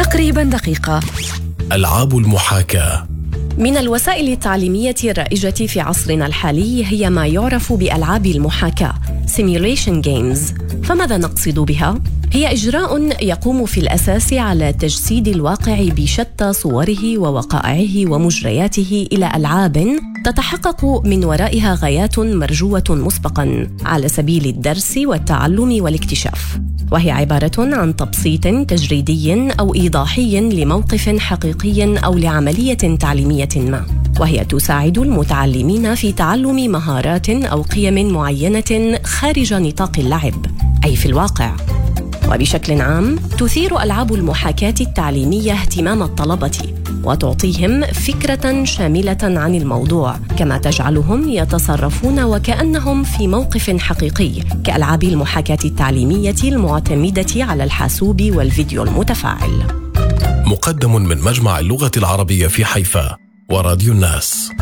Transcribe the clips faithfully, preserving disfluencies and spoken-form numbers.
تقريبا دقيقة. ألعاب المحاكاة. من الوسائل التعليمية الرائجة في عصرنا الحالي هي ما يعرف بألعاب المحاكاة Simulation Games. فماذا نقصد بها؟ هي إجراء يقوم في الأساس على تجسيد الواقع بشتى صوره ووقائعه ومجرياته إلى ألعاب تتحقق من ورائها غايات مرجوة مسبقاً على سبيل الدرس والتعلم والاكتشاف، وهي عبارة عن تبسيط تجريدي أو إيضاحي لموقف حقيقي أو لعملية تعليمية ما، وهي تساعد المتعلمين في تعلم مهارات أو قيم معينة خارج نطاق اللعب، أي في الواقع. وبشكل عام تثير ألعاب المحاكاة التعليمية اهتمام الطلبة وتعطيهم فكرة شاملة عن الموضوع، كما تجعلهم يتصرفون وكأنهم في موقف حقيقي كألعاب المحاكاة التعليمية المعتمدة على الحاسوب والفيديو المتفاعل. مقدم من مجمع اللغة العربية في حيفا وراديو الناس.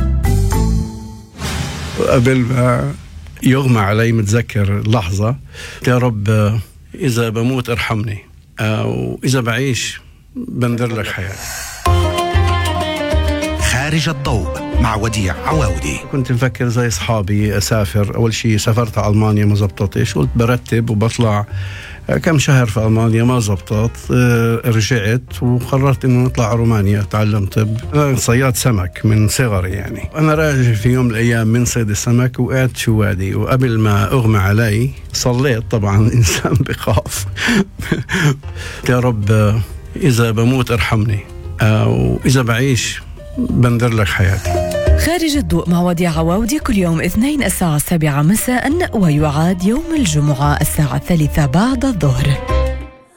قبل ما يغمى علي متذكر لحظة، يا رب إذا بموت ارحمني، أو إذا بعيش بنذر لك حياتي. خارج الضوء مع وديع عواودي. كنت مفكر زي أصحابي أسافر. أول شيء سافرت على ألمانيا ما زبطتش، قلت برتب وبطلع كم شهر في ألمانيا ما زبطت، رجعت وقررت إنه نطلع على رومانيا أتعلم طب. أنا صياد سمك من صغري يعني. أنا راجع في يوم من الأيام من صيد السمك وقعدت شوادي، وقبل ما أغمى علي صليت. طبعا الإنسان بخاف. يا رب إذا بموت ارحمني، أو إذا بعيش بنذر لك حياتي. خارج الضوء مع وديع عواودي كل يوم اثنين الساعة السابعة مساء، ويعاد يوم الجمعة الساعة الثالثة بعد الظهر.